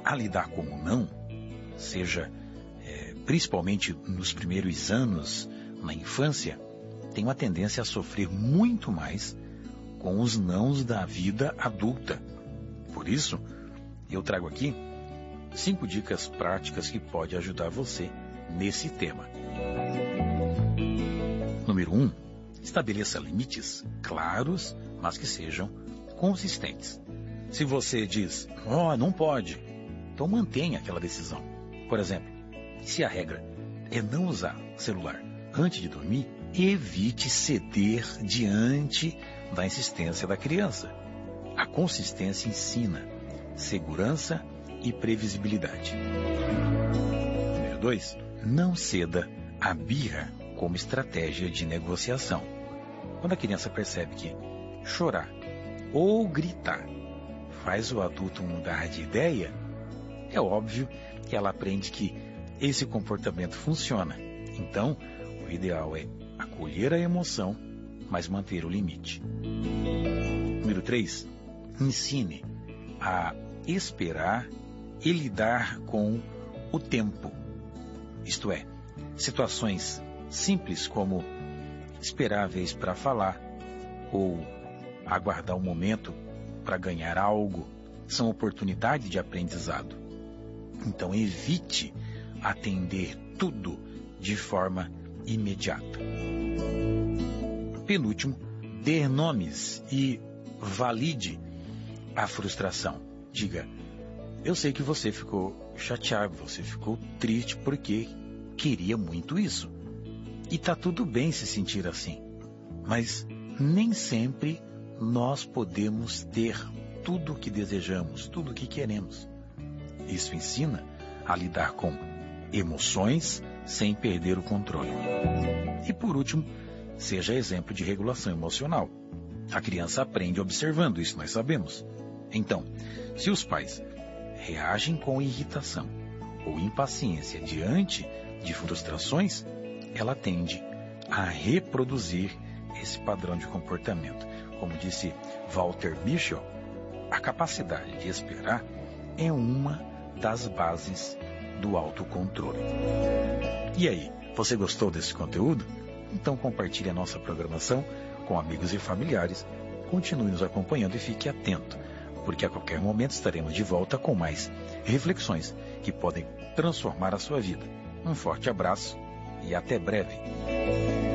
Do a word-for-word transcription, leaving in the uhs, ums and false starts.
a lidar com o não, seja é, principalmente nos primeiros anos, na infância, tem uma tendência a sofrer muito mais com os nãos da vida adulta. Por isso, eu trago aqui cinco dicas práticas que podem ajudar você nesse tema. Número um, estabeleça limites claros, mas que sejam consistentes. Se você diz, oh, não pode, então mantenha aquela decisão. Por exemplo, se a regra é não usar celular antes de dormir, evite ceder diante da insistência da criança. A consistência ensina segurança e previsibilidade. Número dois, não ceda à birra como estratégia de negociação. Quando a criança percebe que chorar ou gritar faz o adulto mudar de ideia, é óbvio que ela aprende que esse comportamento funciona. Então, o ideal é acolher a emoção, mas manter o limite. Número três, ensine a esperar e lidar com o tempo. Isto é, situações simples como esperar a vez para falar ou aguardar um momento para ganhar algo são oportunidade de aprendizado. Então evite atender tudo de forma imediata. Penúltimo, dê nomes e valide a frustração. Diga, eu sei que você ficou chateado, você ficou triste porque queria muito isso. E tá tudo bem se sentir assim. Mas nem sempre nós podemos ter tudo o que desejamos, tudo o que queremos. Isso ensina a lidar com emoções sem perder o controle. E por último, seja exemplo de regulação emocional. A criança aprende observando, isso nós sabemos. Então, se os pais reagem com irritação ou impaciência diante de frustrações, ela tende a reproduzir esse padrão de comportamento. Como disse Walter Mischel, a capacidade de esperar é uma das bases do autocontrole. E aí, você gostou desse conteúdo? Então compartilhe a nossa programação com amigos e familiares. Continue nos acompanhando e fique atento, porque a qualquer momento estaremos de volta com mais reflexões que podem transformar a sua vida. Um forte abraço e até breve.